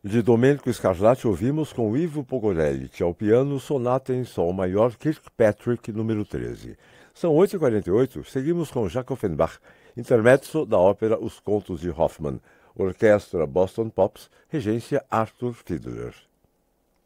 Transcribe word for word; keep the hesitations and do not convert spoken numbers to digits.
De Domenico Scarlatti ouvimos com Ivo Pogorelli, ao piano, Sonata em Sol Maior Kirkpatrick número treze. São oito e quarenta e oito, seguimos com Jacques Offenbach, intermezzo da ópera Os Contos de Hoffmann, Orquestra Boston Pops, regência Arthur Fiedler.